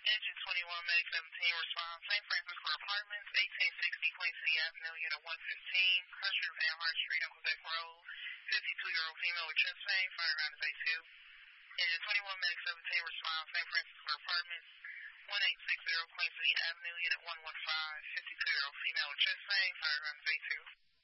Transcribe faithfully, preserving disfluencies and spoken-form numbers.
Engine twenty-one, Medic seventeen, response, Saint Francisco Apartments, eighteen sixty Quincy Avenue, Unit one fifteen, one hundred Amherst Street on Quebec Road, fifty-two-year-old female with chest pain, fireground is A two. Engine twenty-one, Medic seventeen, response, Saint Francisco Apartments, eighteen sixty Quincy Avenue, Unit one fifteen, fifty-two-year-old female with chest pain, fireground is A two.